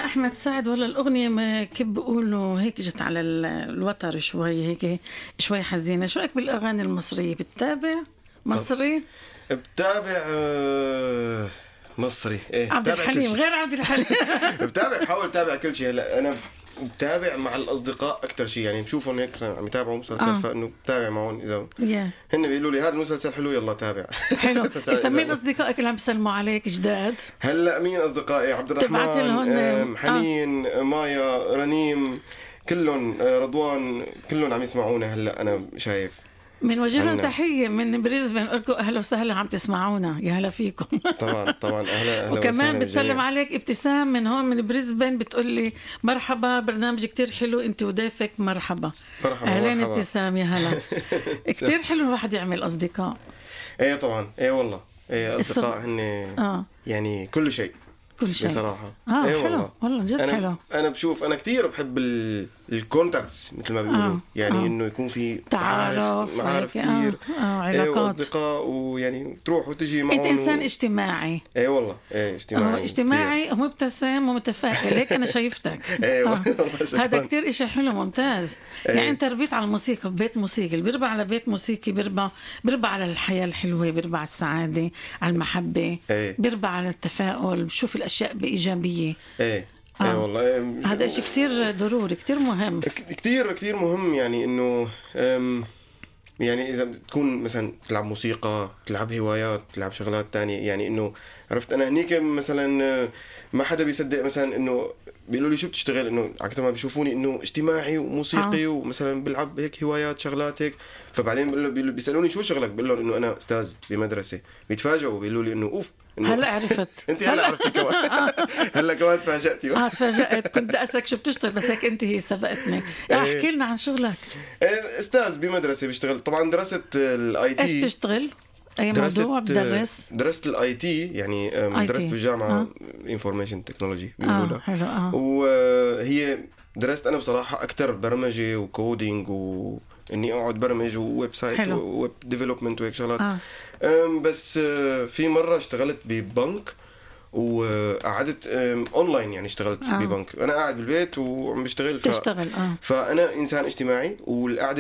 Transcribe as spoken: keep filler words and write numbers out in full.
أحمد سعد ولا الأغنية ما كيف بيقولوا هيك جت على الوتر شوي هيك شوي حزينة. شو رأيك بالأغاني المصرية؟ بتتابع مصري؟ بتابع آه مصري. ايه عبد الحليم غير عبد الحليم. بتابع بحاول اتابع كل شيء. هلا انا بتابع مع الاصدقاء اكثر شيء، يعني بشوفهم هيك عم يتابعوا مسلسل آه. فانه بتابع معهم اذا yeah. هن بيقولوا لي هذا المسلسل حلو يلا تابع. حلو. يسمين اصدقائك اللي عم بيسلموا عليك جداد؟ هلا مين اصدقائي؟ عبد الرحمن، حنين، آه. مايا، رنيم، كلهم، رضوان، كلهم عم يسمعونا. هلا انا شايف من وجه لهم تحية من بريزبن، لكم أهلا وسهلا عم تسمعونا، يا هلا فيكم. طبعا طبعا أهلا أهلا. وكمان بتسلم عليك ابتسام من هون من بريزبن، بتقول لي مرحبا برنامج كتير حلو أنت وضيفك. مرحبا مرحبا أهلين ابتسام، يا هلا. كتير حلو الواحد يعمل أصدقاء. إيه طبعا إيه والله إيه أصدقاء هن آه. يعني كل شيء كل شيء بصراحة. آه إيه حلو والله والله جد أنا حلو. أنا بشوف أنا كتير بحب الكونتاكتس مثل ما بيقولوا آه. يعني آه. إنه يكون في تعارف معارف كتير آه. آه. علاقات إيه وأصدقاء ويعني تروح وتجي معهم. أنت إنسان و... اجتماعي. إيه والله إيه اجتماعي. آه. اجتماعي ومبتسم ومتفائل هيك أنا شايفتك. إيه آه. هذا كتير إشي حلو ممتاز. إيه. يعني أنت ربيت على الموسيقى ببيت موسيقي، اللي بيربى على بيت موسيقي بيربى بيربى على الحياة الحلوة، بيربى على السعادة، على المحبة. إيه. بيربى على التفاؤل، بشوف الأشياء بإيجابية. ايه آه. ايه والله إيه. هذا شيء كتير ضروري كتير مهم كتير كتير مهم. يعني انه يعني اذا تكون مثلا تلعب موسيقى، تلعب هوايات، تلعب شغلات تانية، يعني انه عرفت انا هنيك مثلا ما حدا بيصدق مثلا انه بيقولوا لي شو بتشتغل، انه عكس ما بيشوفوني انه اجتماعي وموسيقي آه. ومثلا بلعب هيك هوايات شغلات هيك، فبعدين بيقولوا بيسالوني شو شغلك، بقول لهم انه انا استاذ بمدرسه، بيتفاجئوا بيقولوا لي انه اوف هلا عرفت. انت هلا عرفتي كمان. هلا كمان تفاجأتي. اه تفاجأت. كنت اسالك شو بتشتغل بس هيك انت هي سبقتني. احكي لنا عن شغلك. استاذ بمدرسه بشتغل. طبعا درست الاي تي. ايش بتشتغل؟ اي موضوع بدرس؟ درست الاي تي، يعني درست بالجامعه انفورميشن تكنولوجي بيقولوا لها. حلو. اه وهي درست انا بصراحه اكثر برمجه وكودينج و اني اقعد برمج وويب سايت وويب ديفلوبمنت وهيك شغلات. آه. بس في مره اشتغلت ببنك وقعدت اونلاين، يعني اشتغلت آه. ببنك انا قاعد بالبيت وعم بشتغل. ف... تشتغل. آه. فانا انسان اجتماعي والقعده